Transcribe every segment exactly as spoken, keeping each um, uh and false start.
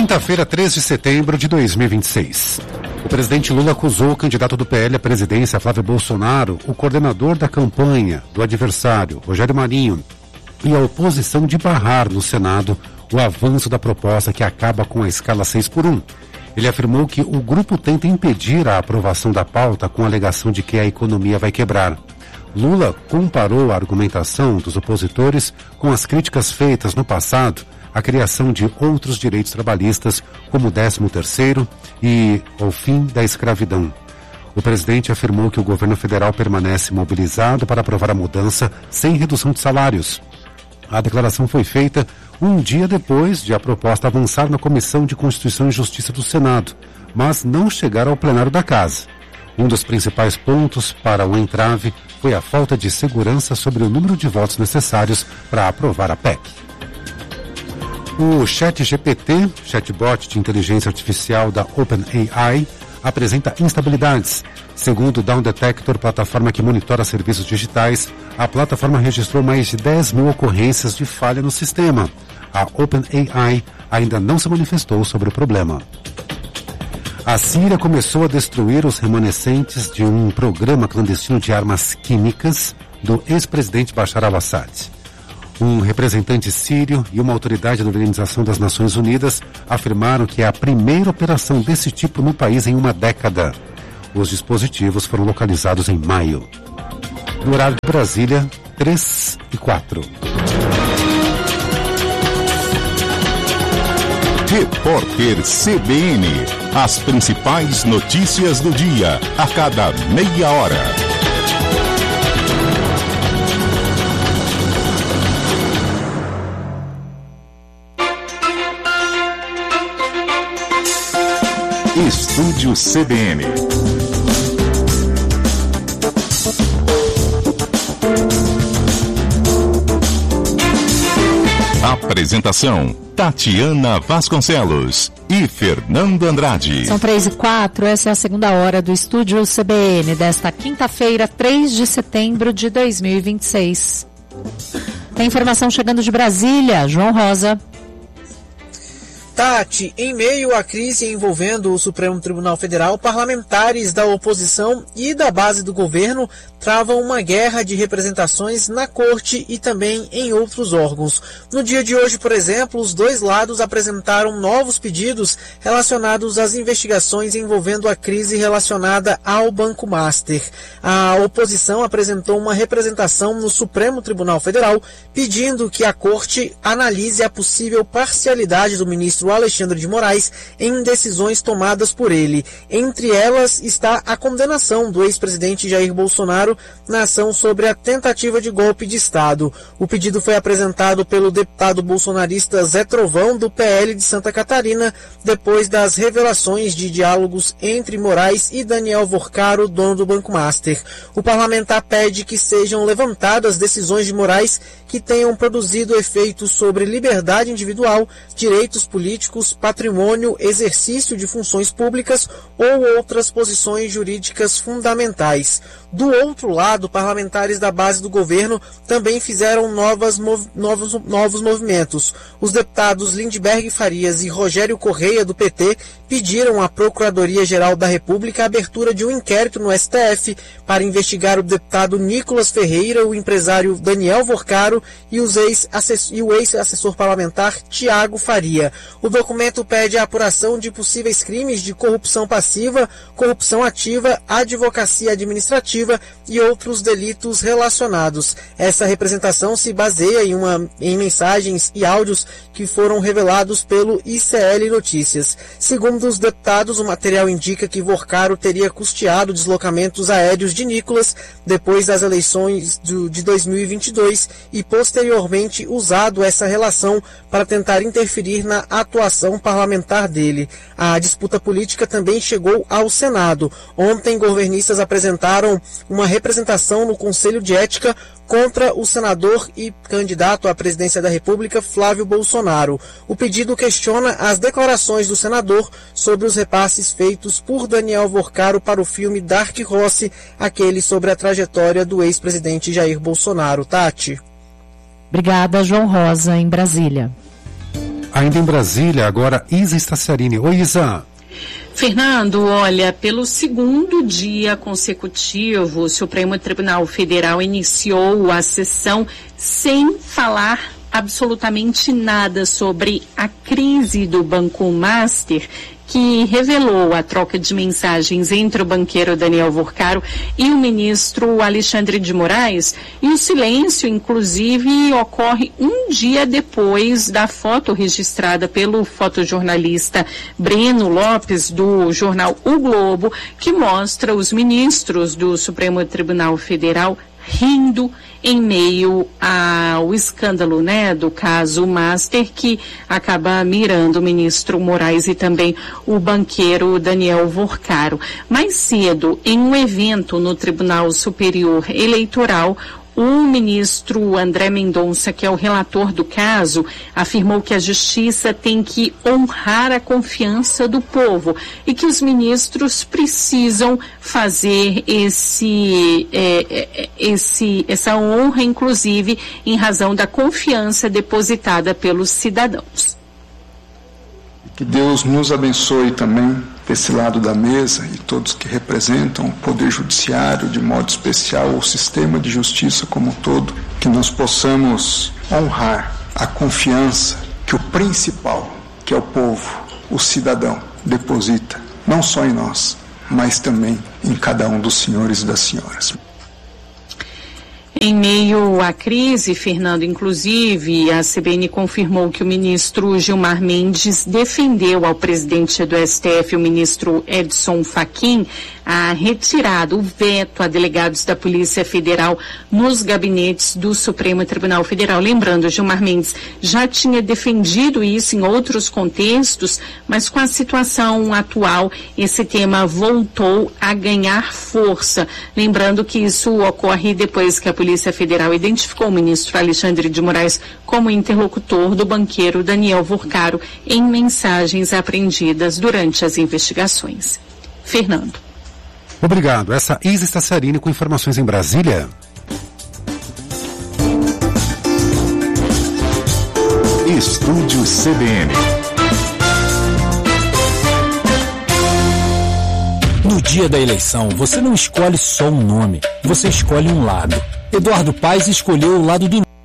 Quinta-feira, três de setembro de dois mil e vinte e seis. O presidente Lula acusou o candidato do P L à presidência, Flávio Bolsonaro, o coordenador da campanha do adversário, Rogério Marinho, e a oposição de barrar no Senado o avanço da proposta que acaba com a escala seis por um. Ele afirmou que o grupo tenta impedir a aprovação da pauta com a alegação de que a economia vai quebrar. Lula comparou a argumentação dos opositores com as críticas feitas no passado à criação de outros direitos trabalhistas, como o décimo terceiro e o fim da escravidão. O presidente afirmou que o governo federal permanece mobilizado para aprovar a mudança sem redução de salários. A declaração foi feita um dia depois de a proposta avançar na Comissão de Constituição e Justiça do Senado, mas não chegar ao plenário da Casa. Um dos principais pontos para o entrave foi a falta de segurança sobre o número de votos necessários para aprovar a P E C. O ChatGPT, chatbot de inteligência artificial da OpenAI, apresenta instabilidades. Segundo o Down Detector, plataforma que monitora serviços digitais, a plataforma registrou mais de dez mil ocorrências de falha no sistema. A OpenAI ainda não se manifestou sobre o problema. A Síria começou a destruir os remanescentes de um programa clandestino de armas químicas do ex-presidente Bashar al-Assad. Um representante sírio e uma autoridade da Organização das Nações Unidas afirmaram que é a primeira operação desse tipo no país em uma década. Os dispositivos foram localizados em maio. No horário de Brasília, três e quatro. Repórter C B N. As principais notícias do dia, a cada meia hora. Estúdio C B N. Apresentação: Tatiana Vasconcelos e Fernando Andrade. São três e quatro, essa é a segunda hora do Estúdio C B N desta quinta-feira, três de setembro de dois mil e vinte e seis. Tem informação chegando de Brasília, João Rosa. Tati, em meio à crise envolvendo o Supremo Tribunal Federal, parlamentares da oposição e da base do governo travam uma guerra de representações na corte e também em outros órgãos. No dia de hoje, por exemplo, os dois lados apresentaram novos pedidos relacionados às investigações envolvendo a crise relacionada ao Banco Master. A oposição apresentou uma representação no Supremo Tribunal Federal pedindo que a corte analise a possível parcialidade do ministro Alexandre de Moraes em decisões tomadas por ele. Entre elas está a condenação do ex-presidente Jair Bolsonaro na ação sobre a tentativa de golpe de Estado. O pedido foi apresentado pelo deputado bolsonarista Zé Trovão, do P L de Santa Catarina, depois das revelações de diálogos entre Moraes e Daniel Vorcaro, dono do Banco Master. O parlamentar pede que sejam levantadas decisões de Moraes que tenham produzido efeitos sobre liberdade individual, direitos políticos, patrimônio, exercício de funções públicas ou outras posições jurídicas fundamentais. Do outro lado, parlamentares da base do governo também fizeram novas, mov, novos, novos movimentos. Os deputados Lindbergh Farias e Rogério Correia, do P T, pediram à Procuradoria-Geral da República a abertura de um inquérito no S T F para investigar o deputado Nicolas Ferreira, o empresário Daniel Vorcaro e, os ex e o ex-assessor parlamentar Tiago Faria. O documento pede a apuração de possíveis crimes de corrupção passiva, corrupção ativa, advocacia administrativa e outros delitos relacionados. Essa representação se baseia em, uma, em mensagens e áudios que foram revelados pelo I C L Notícias. Segundo os deputados, o material indica que Vorcaro teria custeado deslocamentos aéreos de Nicolas depois das eleições do, de dois mil e vinte e dois e posteriormente usado essa relação para tentar interferir na atuação parlamentar dele. A disputa política também chegou ao Senado. Ontem, governistas apresentaram uma representação no Conselho de Ética contra o senador e candidato à presidência da República, Flávio Bolsonaro. O pedido questiona as declarações do senador sobre os repasses feitos por Daniel Vorcaro para o filme Dark Horse, aquele sobre a trajetória do ex-presidente Jair Bolsonaro. Tati. Obrigada, João Rosa, em Brasília. Ainda em Brasília, agora Isa Staciarini. Oi, Isa. Fernando, olha, pelo segundo dia consecutivo, o Supremo Tribunal Federal iniciou a sessão sem falar absolutamente nada sobre a crise do Banco Master, que revelou a troca de mensagens entre o banqueiro Daniel Vorcaro e o ministro Alexandre de Moraes. E o silêncio, inclusive, ocorre um dia depois da foto registrada pelo fotojornalista Breno Lopes, do jornal O Globo, que mostra os ministros do Supremo Tribunal Federal rindo em meio ao escândalo, né, do caso Master, que acaba mirando o ministro Moraes e também o banqueiro Daniel Vorcaro. Mais cedo, em um evento no Tribunal Superior Eleitoral, o ministro André Mendonça, que é o relator do caso, afirmou que a justiça tem que honrar a confiança do povo e que os ministros precisam fazer esse, é, esse, essa honra, inclusive, em razão da confiança depositada pelos cidadãos. Que Deus nos abençoe também desse lado da mesa e todos que representam o Poder Judiciário, de modo especial o sistema de justiça como um todo, que nós possamos honrar a confiança que o principal, que é o povo, o cidadão, deposita, não só em nós, mas também em cada um dos senhores e das senhoras. Em meio à crise, Fernando, inclusive, a C B N confirmou que o ministro Gilmar Mendes defendeu ao presidente do S T F, o ministro Edson Fachin, a retirada, o veto a delegados da Polícia Federal nos gabinetes do Supremo Tribunal Federal. Lembrando, Gilmar Mendes já tinha defendido isso em outros contextos, mas com a situação atual, esse tema voltou a ganhar força. Lembrando que isso ocorre depois que a Polícia Federal identificou o ministro Alexandre de Moraes como interlocutor do banqueiro Daniel Vorcaro em mensagens apreendidas durante as investigações. Fernando. Obrigado. Essa Isa Staciarini com informações em Brasília. Estúdio C B N. No dia da eleição, você não escolhe só um nome, você escolhe um lado. Eduardo Paes escolheu o lado do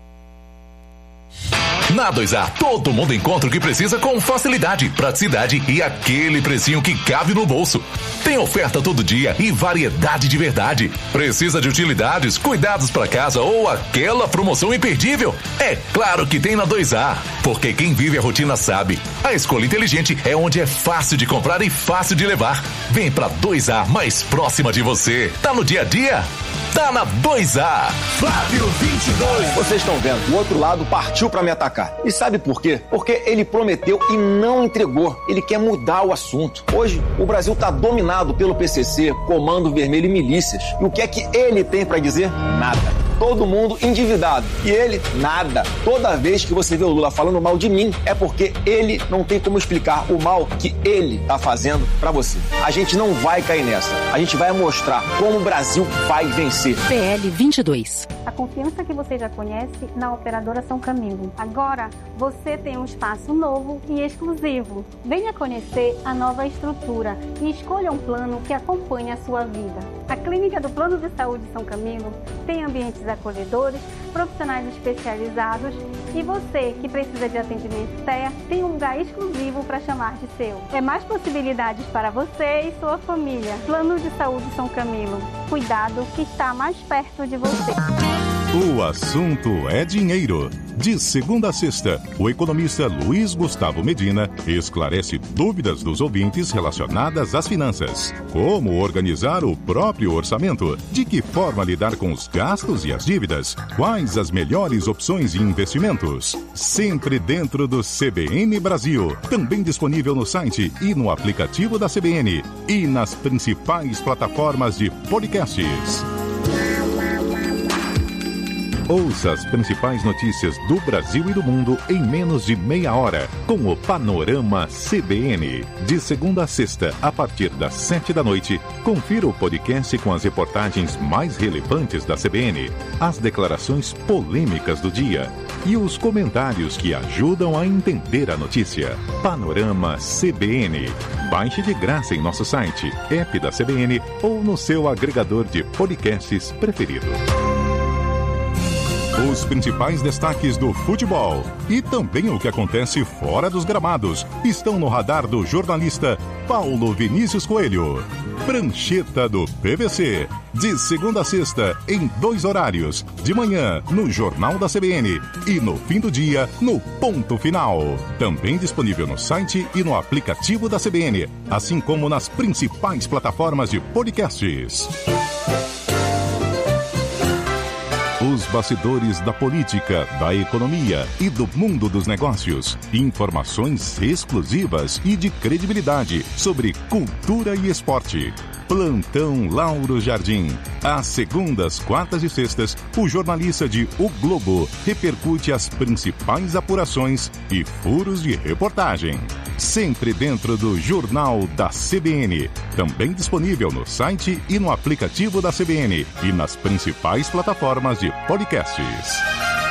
Na dois A, todo mundo encontra o que precisa com facilidade, praticidade e aquele precinho que cabe no bolso. Tem oferta todo dia e variedade de verdade. Precisa de utilidades, cuidados para casa ou aquela promoção imperdível? É claro que tem na dois A, porque quem vive a rotina sabe. A escolha inteligente é onde é fácil de comprar e fácil de levar. Vem pra dois A mais próxima de você. Tá no dia a dia? Tá na dois A. Flávio vinte e dois. Vocês estão vendo, o outro lado partiu pra me atacar. E sabe por quê? Porque ele prometeu e não entregou. Ele quer mudar o assunto. Hoje, o Brasil tá dominado pelo P C C, Comando Vermelho e milícias. E o que é que ele tem pra dizer? Nada. Todo mundo endividado. E ele, nada. Toda vez que você vê o Lula falando mal de mim, é porque ele não tem como explicar o mal que ele tá fazendo pra você. A gente não vai cair nessa. A gente vai mostrar como o Brasil vai vencer. P L vinte e dois. A confiança que você já conhece na operadora São Camilo. Agora, você tem um espaço novo e exclusivo. Venha conhecer a nova estrutura e escolha um plano que acompanhe a sua vida. A Clínica do Plano de Saúde São Camilo tem ambientes acolhedores, profissionais especializados e você que precisa de atendimento T E A tem um lugar exclusivo para chamar de seu. É mais possibilidades para você e sua família. Plano de Saúde São Camilo. Cuidado que está mais perto de você. O assunto é dinheiro. De segunda a sexta, o economista Luiz Gustavo Medina esclarece dúvidas dos ouvintes relacionadas às finanças. Como organizar o próprio orçamento? De que forma lidar com os gastos e as dívidas? Quais as melhores opções de investimentos? Sempre dentro do C B N Brasil. Também disponível no site e no aplicativo da C B N. E nas principais plataformas de podcasts. Ouça as principais notícias do Brasil e do mundo em menos de meia hora, com o Panorama C B N. De segunda a sexta, a partir das sete da noite, confira o podcast com as reportagens mais relevantes da C B N, as declarações polêmicas do dia e os comentários que ajudam a entender a notícia. Panorama C B N. Baixe de graça em nosso site, app da C B N ou no seu agregador de podcasts preferido. Os principais destaques do futebol e também o que acontece fora dos gramados estão no radar do jornalista Paulo Vinícius Coelho. Prancheta do P V C, de segunda a sexta, em dois horários, de manhã no Jornal da C B N e no fim do dia no Ponto Final. Também disponível no site e no aplicativo da C B N, assim como nas principais plataformas de podcasts. Os bastidores da política, da economia e do mundo dos negócios. Informações exclusivas e de credibilidade sobre cultura e esporte. Plantão Lauro Jardim. Às segundas, quartas e sextas, o jornalista de O Globo repercute as principais apurações e furos de reportagem. Sempre dentro do Jornal da C B N. Também disponível no site e no aplicativo da C B N e nas principais plataformas de podcasts.